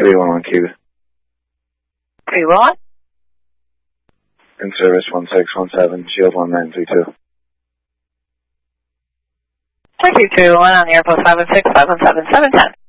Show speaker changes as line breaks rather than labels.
311 Cuba.
311?
In service 1617, shield 1932.
322 on the airport 516 517 710.